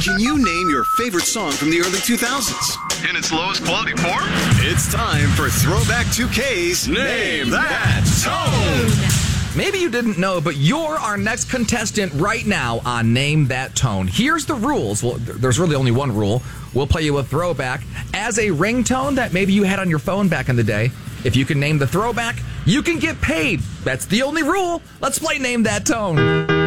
Can you name your favorite song from the early 2000s? In its lowest quality form? It's time for Throwback 2K's Name That Tone. Maybe you didn't know, but you're our next contestant right now on Name That Tone. Here's the rules. Well, there's really only one rule. We'll play you a throwback as a ringtone that maybe you had on your phone back in the day. If you can name the throwback, you can get paid. That's the only rule. Let's play Name That Tone.